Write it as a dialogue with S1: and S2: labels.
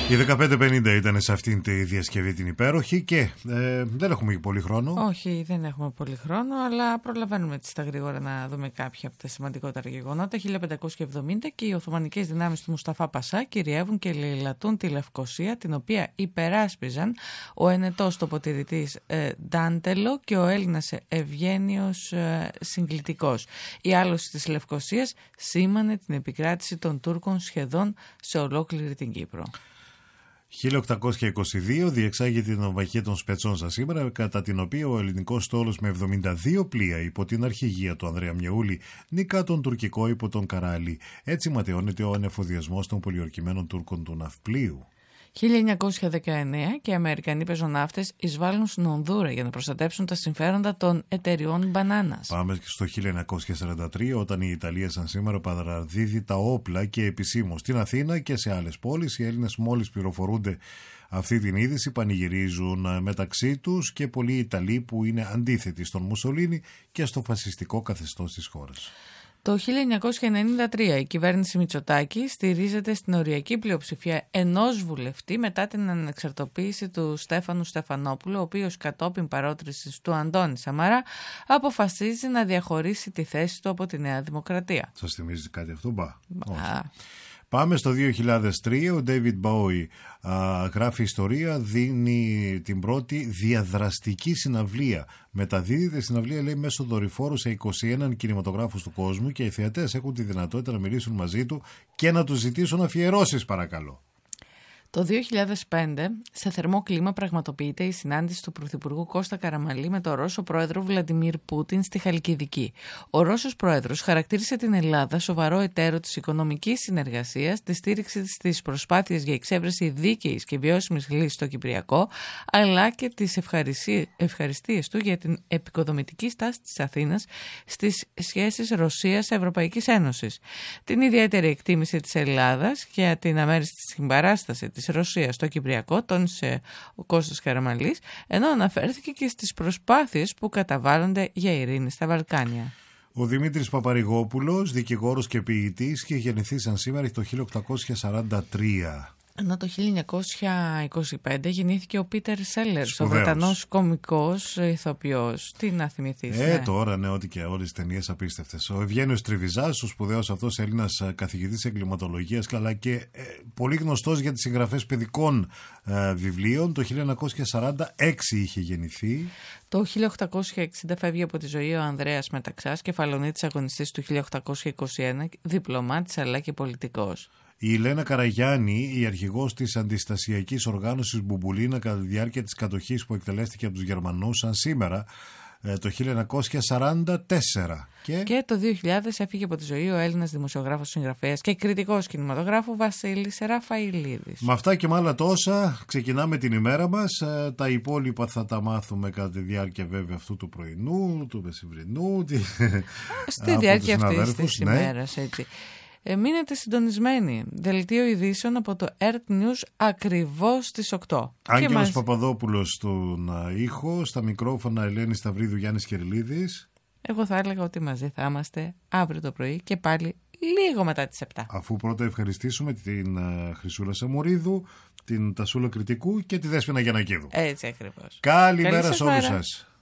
S1: Η 15:50 ήταν σε αυτήν τη διασκευή την υπέροχη και δεν έχουμε και πολύ χρόνο.
S2: Όχι, δεν έχουμε πολύ χρόνο, αλλά προλαβαίνουμε έτσι στα γρήγορα να δούμε κάποια από τα σημαντικότερα γεγονότα. 1570 και οι Οθωμανικές δυνάμεις του Μουσταφά Πασά κυριεύουν και λαιλατούν τη Λευκοσία, την οποία υπεράσπιζαν ο ενετός τοποτηρητής Ντάντελο και ο Έλληνας Ευγένιος Συγκλητικός. Η άλωση της Λευκοσίας σήμανε την επικράτηση των Τούρκων σχεδόν σε ολόκληρη την Κύπρο.
S1: 1822 διεξάγεται την νομβαχία των Σπετσόνσα σήμερα, κατά την οποία ο ελληνικός στόλος με 72 πλοία υπό την αρχηγία του Ανδρέα Μιαούλη νικά τον τουρκικό υπό τον Καράλη. Έτσι ματαιώνεται ο ανεφοδιασμός των πολιορκημένων Τούρκων του ναυπλίου.
S2: 1919 και οι Αμερικανοί πεζοναύτες εισβάλλουν στην Ονδούρα για να προστατέψουν τα συμφέροντα των εταιριών μπανάνας.
S1: Πάμε στο 1943, όταν η Ιταλία σαν σήμερα παραδίδει τα όπλα και επισήμως στην Αθήνα και σε άλλες πόλεις. Οι Έλληνες μόλις πληροφορούνται αυτή την είδηση πανηγυρίζουν μεταξύ τους και πολλοί Ιταλοί που είναι αντίθετοι στον Μουσολίνι και στο φασιστικό καθεστώς της χώρας.
S2: Το 1993 η κυβέρνηση Μητσοτάκη στηρίζεται στην οριακή πλειοψηφία ενός βουλευτή μετά την ανεξαρτοποίηση του Στέφανου Στεφανόπουλου, ο οποίος κατόπιν παρότρινσης του Αντώνη Σαμαρά αποφασίζει να διαχωρίσει τη θέση του από τη Νέα Δημοκρατία.
S1: Σας θυμίζει κάτι αυτό, Πάμε στο 2003, ο David Bowie γράφει ιστορία, δίνει την πρώτη διαδραστική συναυλία. Μεταδίδεται συναυλία, λέει, μέσω δορυφόρου σε 21 κινηματογράφους του κόσμου και οι θεατές έχουν τη δυνατότητα να μιλήσουν μαζί του και να του ζητήσουν αφιερώσεις, παρακαλώ.
S2: Το 2005, σε θερμό κλίμα, πραγματοποιείται η συνάντηση του Πρωθυπουργού Κώστα Καραμανλή με τον Ρώσο πρόεδρο Βλαντιμίρ Πούτιν στη Χαλκιδική. Ο Ρώσος πρόεδρος χαρακτήρισε την Ελλάδα σοβαρό εταίρο της οικονομικής συνεργασίας, τη στήριξη στις προσπάθειες για εξέβρεση δίκαιης και βιώσιμης λύσης στο Κυπριακό, αλλά και τις ευχαριστίες του για την επικοδομητική στάση της Αθήνας στις σχέσεις Ρωσίας-Ευρωπαϊκής Ένωσης. Την ιδιαίτερη εκτίμηση της Ελλάδας για την αμέριστη συμπαράσταση της Ρωσίας στο Κυπριακό τόνισε ο Κώστας Καραμανλής, ενώ αναφέρθηκε και στις προσπάθειες που καταβάλλονται για ειρήνη στα Βαλκάνια.
S1: Ο Δημήτρης Παπαρηγόπουλος, δικηγόρος και ποιητής, και γεννηθεί σαν σήμερα το 1843.
S2: Ενώ το 1925 γεννήθηκε ο Πίτερ Σέλερς, ο Βρετανός κωμικός ηθοποιός. Τι να θυμηθείς.
S1: Τώρα, ναι, ό,τι και όλες τις ταινίες απίστευτες. Ο Ευγένιος Τριβιζάς, ο σπουδαίος αυτός Έλληνας καθηγητής εγκληματολογίας, αλλά και πολύ γνωστός για τις συγγραφές παιδικών βιβλίων. Το 1946 είχε γεννηθεί.
S2: Το 1860 φεύγει από τη ζωή ο Ανδρέας Μεταξάς, κεφαλονίτης αγωνιστής του 1821, διπλωμάτης αλλά και πολιτικός.
S1: Η Λένα Καραγιάννη, η αρχηγός της αντιστασιακής οργάνωσης Μπουμπουλίνα κατά τη διάρκεια της κατοχής που εκτελέστηκε από τους Γερμανούς σαν σήμερα, το 1944.
S2: Και το 2000 έφυγε από τη ζωή ο Έλληνας δημοσιογράφος, συγγραφέας και κριτικός κινηματογράφου Βασίλης Ραφαηλίδης.
S1: Με αυτά και με άλλα τόσα ξεκινάμε την ημέρα μας. Τα υπόλοιπα θα τα μάθουμε κατά τη διάρκεια βέβαια αυτού του πρωινού, του μεσημβρινού.
S2: Στη διάρκεια αυτής της ημέρας, έτσι. Μείνετε συντονισμένοι. Δελτίο ειδήσεων από το Earth News ακριβώς στις 8.
S1: Άγγελος Παπαδόπουλος στον ήχο, στα μικρόφωνα Ελένη Σταυρίδου, Γιάννης Κερλίδης.
S2: Εγώ θα έλεγα ότι μαζί θα είμαστε αύριο το πρωί και πάλι λίγο μετά τις 7.
S1: Αφού πρώτα ευχαριστήσουμε την Χρυσούλα Σαμορίδου, την Τασούλα Κρητικού και τη Δέσποινα Γιαννακίδου.
S2: Έτσι ακριβώς.
S1: Καλημέρα σε όλους σας.